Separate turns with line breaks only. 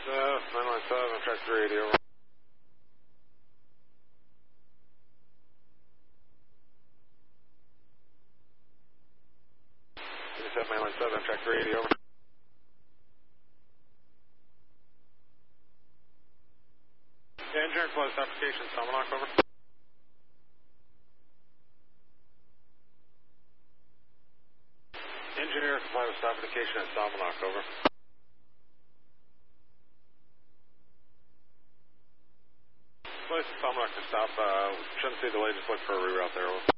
917, track 380, over. Intercept 917, track 380, over. Engineer close application, Salmonok, over. Engineer comply with application at Salmonok, over. Place Salmonok to stop. Shouldn't see the delay, just look for a reroute there, over.